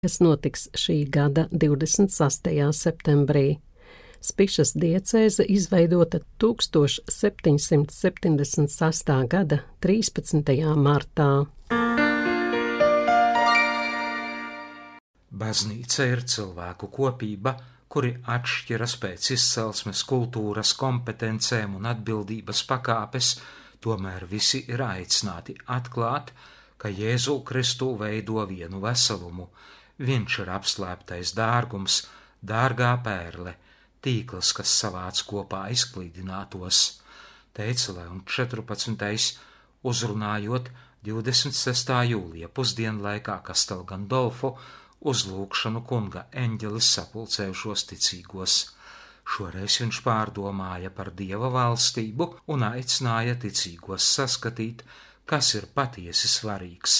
kas notiks šī gada 26. septembrī. Spišas diecēze izveidota 1776. gada 13. martā. Baznīca ir cilvēku kopība, kuri atšķiras pēc izcelsmes, kultūras, kompetencēm un atbildības pakāpes, tomēr visi ir aicināti atklāt, ka Jēzu Kristu veido vienu veselumu. Viņš ir apslēptais dārgums, dārgā pērle, tīkls, kas savāc kopā izklīdinātos, teica Leons 14. uzrunājot 26. jūlija pusdienlaikā Castel Gandolfo uzlūgšanu kunga eņģelis sapulcējušos ticīgos. Šoreiz viņš pārdomāja par Dieva valstību un aicināja ticīgos saskatīt, kas ir patiesi svarīgs.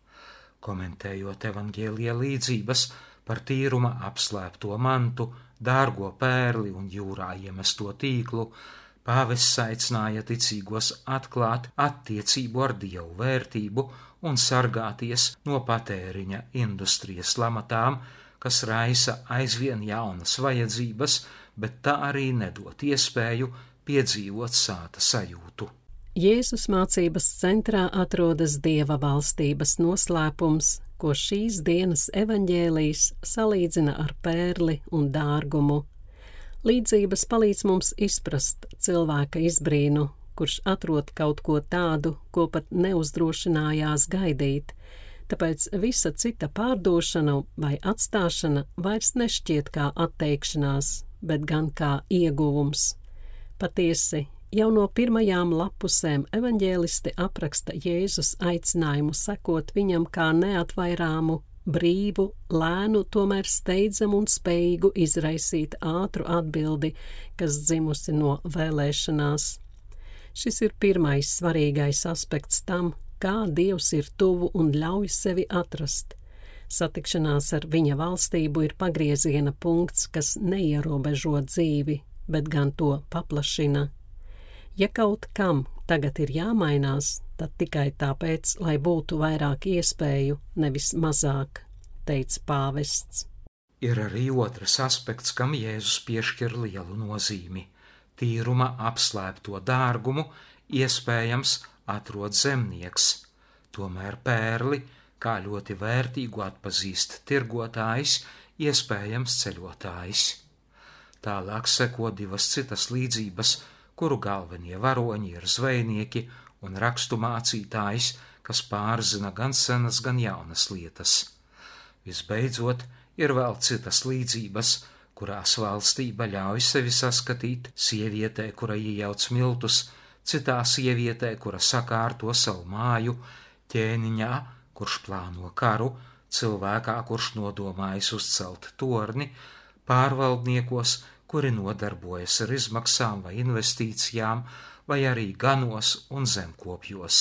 Komentējot evaņģēlija līdzības par tīruma apslēpto mantu, dārgo pērli un jūrā iemesto tīklu, pāvests aicināja ticīgos atklāt attiecību ar Dievu vērtību un sargāties no patēriņa industrijas lamatām, kas raisa aizvien jaunas vajadzības, bet tā arī nedod iespēju piedzīvot sāta sajūtu. Jēzus mācības centrā atrodas Dieva valstības noslēpums, ko šīs dienas evaņģēlijs salīdzina ar pērli un dārgumu. Līdzības palīdz mums izprast cilvēka izbrīnu, kurš atrod kaut ko tādu, ko pat neuzdrošinājās gaidīt, tāpēc visa cita pārdošana vai atstāšana vairs nešķiet kā atteikšanās, bet gan kā ieguvums. Patiesi, jau no pirmajām lapusēm evaņģēlisti apraksta Jēzus aicinājumu sekot viņam kā neatvairāmu, brīvu, lēnu, tomēr steidzamu un spējīgu izraisīt ātru atbildi, kas dzimusi no vēlēšanās. Šis ir pirmais svarīgais aspekts tam, kā Dievs ir tuvu un ļauj sevi atrast. Satikšanās ar viņa valstību ir pagrieziena punkts, kas neierobežo dzīvi, bet gan to paplašina. Ja kaut kam tagad ir jāmainās, tad tikai tāpēc, lai būtu vairāk iespēju, nevis mazāk, teica pāvests. Ir arī otrs aspekts, kam Jēzus piešķir lielu nozīmi. Tīruma apslēpto dārgumu iespējams atrod zemnieks, tomēr pērli, kā ļoti vērtīgu atpazīst tirgotājs, iespējams ceļotājs. Tālāk seko divas citas līdzības, kuru galvenie varoņi ir zvejnieki un rakstu mācītājs, kas pārzina gan senas, gan jaunas lietas. Visbeidzot, ir vēl citas līdzības, kurās valstība ļauj sevi saskatīt sievietē, kura iejauc miltus, citā sievietē, kura sakārto savu māju, ķēniņā, kurš plāno karu, cilvēkā, kurš nodomājas uzcelt torni, pārvaldniekos, kuri nodarbojas ar izmaksām vai investīcijām, vai arī ganos un zemkopjos.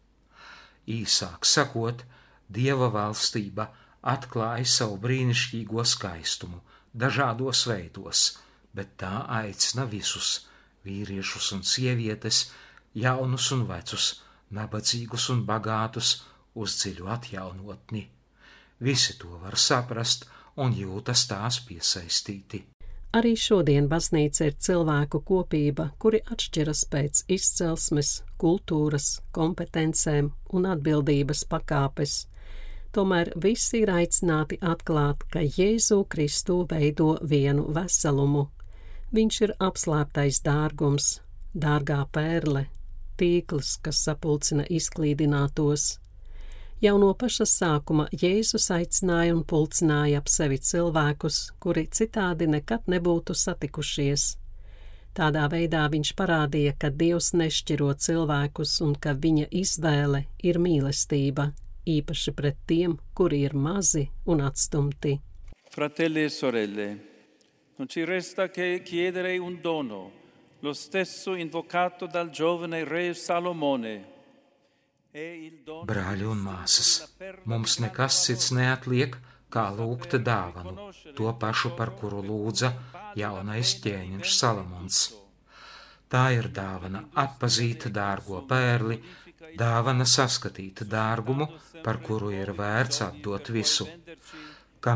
Īsāk sakot, Dieva valstība atklāja savu brīnišķīgo skaistumu dažādos veidos, bet tā aicina visus, vīriešus un sievietes, jaunus un vecus, nabadzīgus un bagātus, uz dziļu atjaunotni. Visi to var saprast un jūtas tās piesaistīti. Arī šodien baznīca ir cilvēku kopība, kuri atšķiras pēc izcelsmes, kultūras, kompetencēm un atbildības pakāpes. Tomēr visi ir aicināti atklāt, ka Jēzu Kristu veido vienu veselumu. Viņš ir apslēptais dārgums, dārgā pērle, tīkls, kas sapulcina izklīdinātos. Jau no paša sākuma Jēzus aicināja un pulcināja ap sevi cilvēkus, kuri citādi nekad nebūtu satikušies. Tādā veidā viņš parādīja, ka Dievs nešķiro cilvēkus un ka viņa izvēle ir mīlestība, īpaši pret tiem, kuri ir mazi un atstumti. Fratelli e sorelle, non ci resta che chiedere un dono, lo stesso invocato dal giovane re Salomone. Brāļi un māsas, mums nekas cits neatliek, kā lūgt dāvanu, to pašu, par kuru lūdza jaunais ķēniņš Salamons. Tā ir dāvana atpazīt dārgo pērli, dāvana saskatīt dārgumu, par kuru ir vērts atdot visu.